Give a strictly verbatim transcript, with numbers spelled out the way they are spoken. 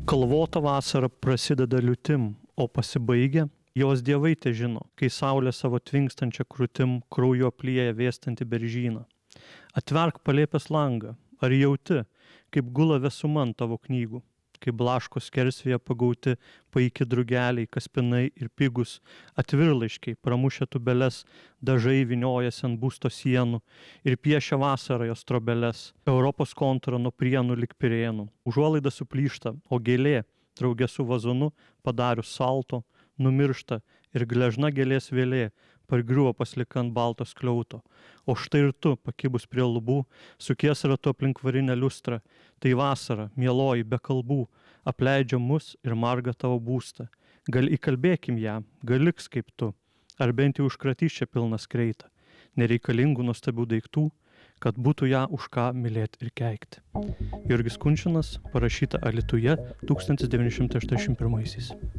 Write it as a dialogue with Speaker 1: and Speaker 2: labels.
Speaker 1: Kalvota vasara prasideda liūtim, o pasibaigia, jos dievai te žino, kai saulė savo tvinkstančią krūtim kraujo plieja vėstanti beržyną. Atverk palėpės langą, ar jauti, kaip gula vesuman tavo knygų, kaip blaško skersvėje pagauti paiki drugeliai, kaspinai ir pigus, atvirlaiškiai, pramušę tubeles, dažai vyniojasi ant būsto sienų ir piešia vasarą jos trobeles, Europos kontūrą nuo Prienų lig Pirėnų. Užuolaida suplyšta, o gėlė, draugė su vazonu, padarius salto, numiršta ir gležna gėlės vėlė, pargriuvo paslika ant balto skliauto. O štai ir tu, pakibus prie lubų, sukies ratu aplink varinę liustrą. Tai vasara, mieloji, be kalbų, apleidžia mus ir marga tavo būstą. Gal įkalbėkim ją, gal liks kaip tu, ar bent jau užkratys čia pilnas kreitą, nereikalingų nuostabių daiktų, kad būtų ją už ką mylėti ir keikti. Jurgis Kunčinas, parašyta Alytuje tūkstantis devyni šimtai aštuoniasdešimt pirmaisiais.